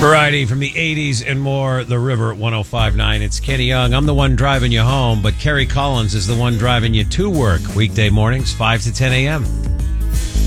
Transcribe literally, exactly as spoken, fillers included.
Variety from the eighties and more, The River at one oh five point nine. It's Kenny Young. I'm the one driving you home, but Kerry Collins is the one driving you to work. Weekday mornings, five to ten a.m.